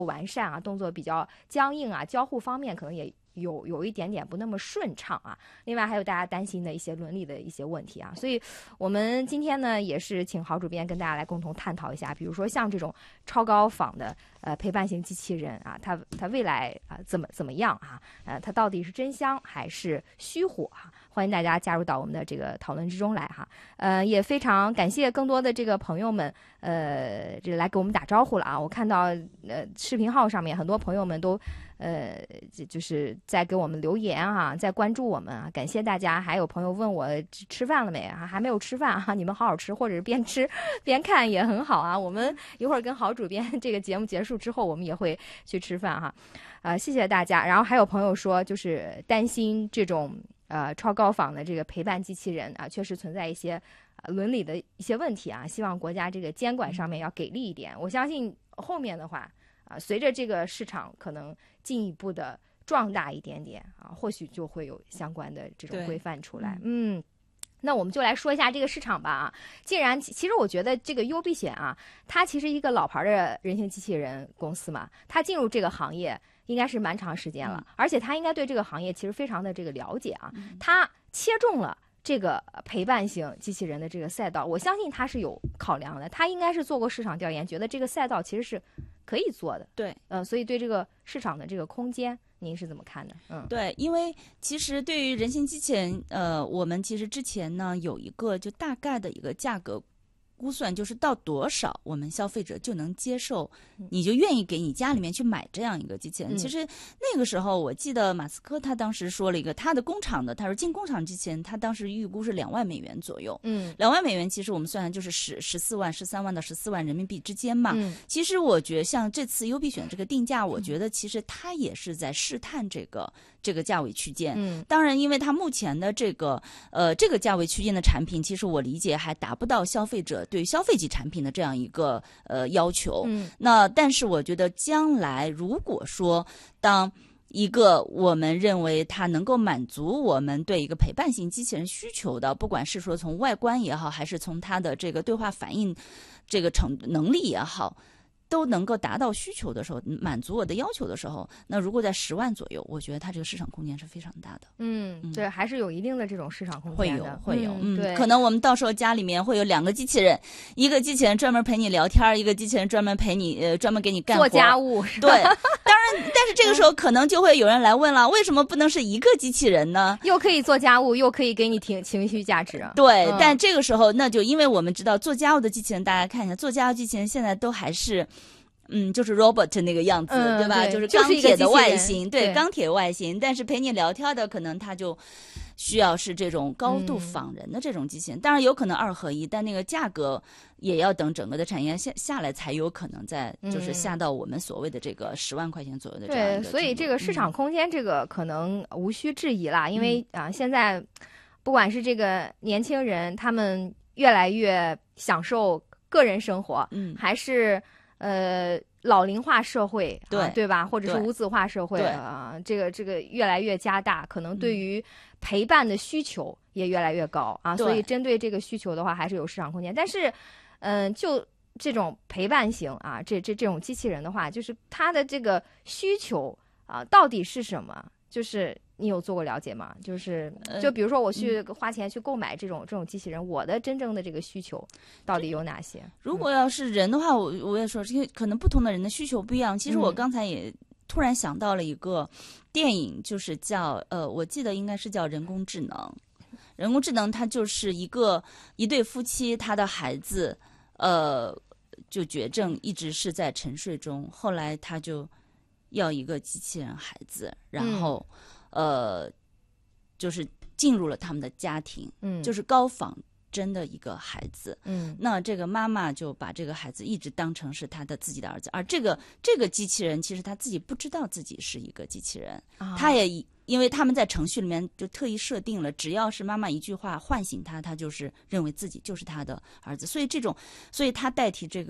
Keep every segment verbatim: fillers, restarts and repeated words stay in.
完善啊，动作比较僵硬啊，交互方面可能也有有一点点不那么顺畅啊。另外还有大家担心的一些伦理的一些问题啊，所以我们今天呢也是请郝主编跟大家来共同探讨一下，比如说像这种超高仿的呃陪伴型机器人啊，它它未来啊、呃、怎么怎么样啊？呃，它到底是真香还是虚火啊？欢迎大家加入到我们的这个讨论之中来哈。呃，也非常感谢更多的这个朋友们，呃，这来给我们打招呼了啊。我看到呃视频号上面很多朋友们都呃就是在给我们留言啊，在关注我们啊，感谢大家。还有朋友问我吃饭了没啊？还没有吃饭啊，你们好好吃，或者是边吃边看也很好啊。我们一会儿跟郝主编这个节目结束之后，我们也会去吃饭哈。啊、呃，谢谢大家。然后还有朋友说，就是担心这种。呃，超高仿的这个陪伴机器人啊，确实存在一些、呃、伦理的一些问题啊，希望国家这个监管上面要给力一点。我相信后面的话啊、呃，随着这个市场可能进一步的壮大一点点啊，或许就会有相关的这种规范出来。嗯。那我们就来说一下这个市场吧啊，既然其实我觉得这个优必选啊，它其实一个老牌的人形机器人公司嘛，它进入这个行业应该是蛮长时间了，而且它应该对这个行业其实非常的这个了解啊，它切中了这个陪伴型机器人的这个赛道，我相信它是有考量的，它应该是做过市场调研，觉得这个赛道其实是可以做的。 对， 呃，所以对这个市场的这个空间。您是怎么看的？嗯， 对，因为其实对于人形机器人，呃，我们其实之前呢有一个就大概的一个价格估算，就是到多少我们消费者就能接受，你就愿意给你家里面去买这样一个机器人。嗯、其实那个时候我记得马斯克他当时说了一个他的工厂的，他说进工厂机器人，他当时预估是两万美元左右。嗯，两万美元其实我们算就是十十四万、十三万到十四万人民币之间嘛。嗯，其实我觉得像这次优必选这个定价，我觉得其实它也是在试探这个这个价位区间。嗯，当然，因为它目前的这个呃这个价位区间的产品，其实我理解还达不到消费者对消费级产品的这样一个呃要求。嗯，那但是我觉得将来如果说当一个我们认为它能够满足我们对一个陪伴型机器人需求的，不管是说从外观也好，还是从它的这个对话反应这个程能力也好，都能够达到需求的时候，满足我的要求的时候，那如果在十万左右，我觉得它这个市场空间是非常大的。 嗯，对，还是有一定的这种市场空间的， 会有，会有， 嗯，对， 可能我们到时候家里面会有两个机器人，一个机器人专门陪你聊天，一个机器人专门陪你，呃，专门给你干活做家务。 对，当然，但是这个时候可能就会有人来问了，为什么不能是一个机器人呢？ 又可以做家务，又可以给你情情绪价值。 对， 嗯、 但这个时候，那就因为我们知道做家务的机器人，大家看一下，做家务机器人现在都还是。嗯，就是 robot 那个样子， 嗯、 对吧？ 对就是钢铁的外形， 对， 对，钢铁外形。但是陪你聊天的，可能他就需要是这种高度仿人的这种机器人。嗯、当然有可能二合一，但那个价格也要等整个的产业下下来，才有可能在就是下到我们所谓的这个十万块钱左右的这样一个。 对，所以这个市场空间，这个可能无需质疑啦，嗯、因为啊，现在不管是这个年轻人，他们越来越享受个人生活，嗯，还是。呃，老龄化社会， 对、 啊、对吧？或者是无子化社会啊，这个这个越来越加大，可能对于陪伴的需求也越来越高啊。所以针对这个需求的话，还是有市场空间。但是，嗯、呃，就这种陪伴型啊，这这这种机器人的话，就是它的这个需求啊，到底是什么？就是你有做过了解吗？就是就比如说我去花钱去购买这种、呃、这种机器人，我的真正的这个需求到底有哪些？ 如果要是人的话，我我也说，因为可能不同的人的需求不一样。其实我刚才也突然想到了一个电影，就是叫呃，我记得应该是叫《人工智能》。人工智能它就是一个一对夫妻，他的孩子呃就绝症，一直是在沉睡中，后来他就。要一个机器人孩子，然后，嗯、呃，就是进入了他们的家庭，嗯，就是高仿真的一个孩子，嗯，那这个妈妈就把这个孩子一直当成是他的自己的儿子，而这个这个机器人其实他自己不知道自己是一个机器人，啊、他也因为他们在程序里面就特意设定了，只要是妈妈一句话唤醒他，他就是认为自己就是他的儿子，所以这种，所以他代替这个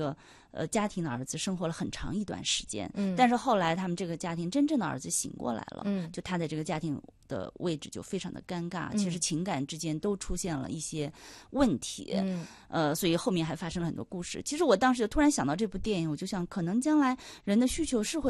呃家庭的儿子生活了很长一段时间。 嗯， 但是后来他们这个家庭真正的儿子醒过来了， 嗯， 就他在这个家庭的位置就非常的尴尬， 嗯、 其实情感之间都出现了一些问题。 嗯， 呃，所以后面还发生了很多故事。其实我当时就突然想到这部电影，我就想，可能将来人的需求是会